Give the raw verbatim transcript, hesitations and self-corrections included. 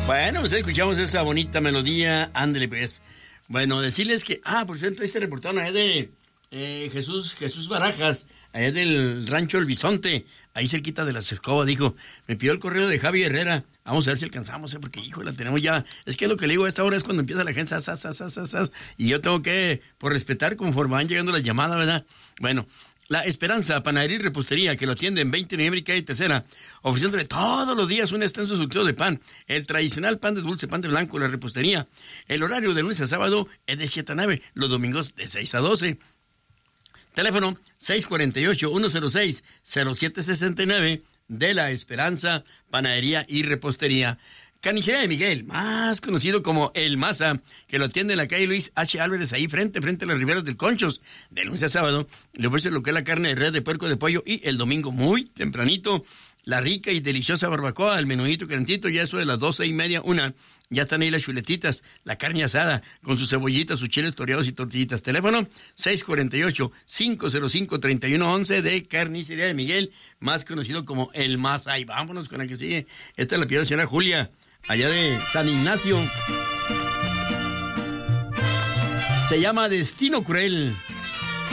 Bueno, pues escuchamos esa bonita melodía. Ándale, pues. Bueno, decirles que, ah, por cierto, este reportaron allá de eh, Jesús, Jesús Barajas, allá del rancho El Bisonte, ahí cerquita de las Escobas, dijo, me pidió el correo de Javi Herrera, vamos a ver si alcanzamos, ¿eh? Porque, hijo, la tenemos ya, es que lo que le digo a esta hora es cuando empieza la gente, sas, sas, sas, sas, sas, y yo tengo que, por respetar, conforme van llegando las llamadas, ¿verdad? Bueno, La Esperanza, panadería y repostería, que lo atiende en veinte de noviembre y calle Tercera, ofreciéndole todos los días un extenso surtido de pan, el tradicional pan de dulce, pan de blanco, la repostería. El horario de lunes a sábado es de siete a nueve, los domingos de seis a doce. Teléfono seis cuatro ocho, uno cero seis, cero siete seis nueve de La Esperanza, panadería y repostería. Carnicería de Miguel, más conocido como El Maza, que lo atiende en la calle Luis H. Álvarez, ahí frente, frente a las riberas del Conchos. De lunes a sábado le ofrece lo que es la carne de res, de puerco, de pollo, y el domingo muy tempranito, la rica y deliciosa barbacoa, el menudito calentito, ya eso de las doce y media, una. Ya están ahí las chuletitas, la carne asada, con sus cebollitas, sus chiles toreados y tortillitas. Teléfono seis cuatro ocho, cinco cero cinco, tres uno uno uno de Carnicería de Miguel, más conocido como El Maza. Y vámonos con la que sigue. Esta la pidió la señora Julia, allá de San Ignacio. Se llama Destino Cruel.